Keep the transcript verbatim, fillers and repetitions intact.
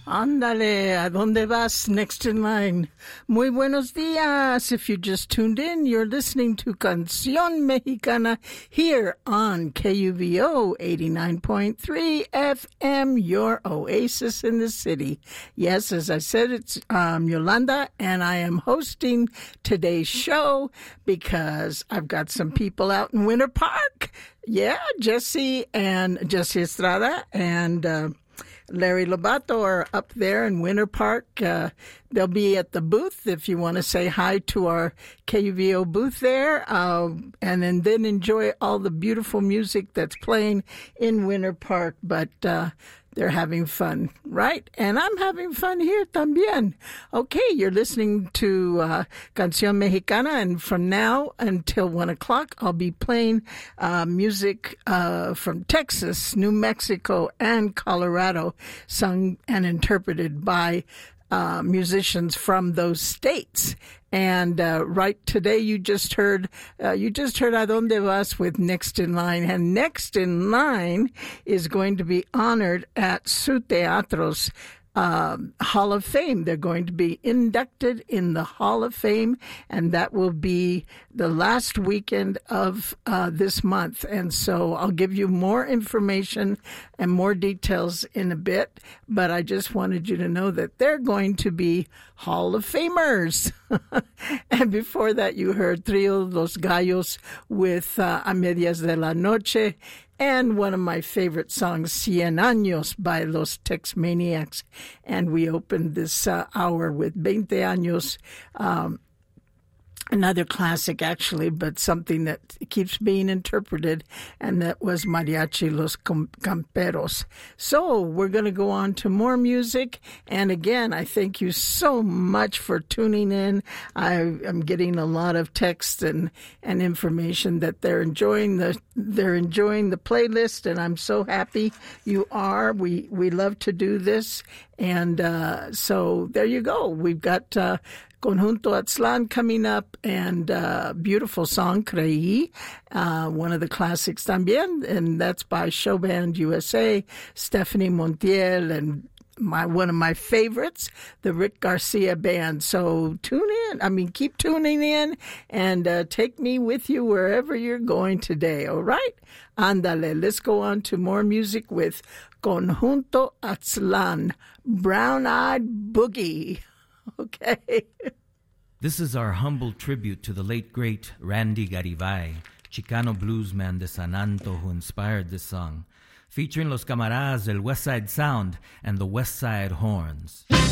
Ándale, ¿a dónde vas? Next in line. Muy buenos días. If you just tuned in, you're listening to Canción Mexicana here on K U V O eighty-nine point three F M, your oasis in the city. Yes, as I said, it's um, Yolanda, and I am hosting today's show because I've got some people out in Winter Park. Yeah, Jesse and Jesse Estrada and uh, Larry Lobato are up there in Winter Park. Uh, they'll be at the booth if you want to say hi to our K U V O booth there, uh, and then, then enjoy all the beautiful music that's playing in Winter Park. But uh, they're having fun, right? And I'm having fun here también. Okay, you're listening to uh, Canción Mexicana, and from now until one o'clock, I'll be playing uh, music uh, from Texas, New Mexico, and Colorado, sung and interpreted by uh, musicians from those states. And uh, right today, you just heard uh, you just heard "A Donde Vas" with Next in Line, and Next in Line is going to be honored at Su Teatro's Um, Hall of Fame. They're going to be inducted in the Hall of Fame, and that will be the last weekend of uh, this month. And so I'll give you more information and more details in a bit, but I just wanted you to know that they're going to be Hall of Famers. And before that, you heard Trio Los Gallos with uh, A Medias de la Noche, and one of my favorite songs, Cien Años by Los Tex Maniacs. And we opened this uh, hour with Veinte Años, um, another classic, actually, but something that keeps being interpreted, and that was Mariachi Los Camperos. So we're going to go on to more music, and again, I thank you so much for tuning in. I am getting a lot of text and, and information that they're enjoying the they're enjoying the playlist, and I'm so happy you are. We we love to do this, and uh, so there you go. We've got Uh, Conjunto Aztlán coming up, and uh, beautiful song, Creí, uh, one of the classics también, and that's by Showband U S A, Stephanie Montiel, and my one of my favorites, the Rick Garcia Band. So tune in. I mean, keep tuning in, and uh, take me with you wherever you're going today, all right? Ándale, let's go on to more music with Conjunto Aztlán, Brown Eyed Boogie. Okay. This is our humble tribute to the late, great Randy Garibay, Chicano bluesman de San Anto, who inspired this song, featuring Los Camaradas del West Side Sound and the West Side Horns.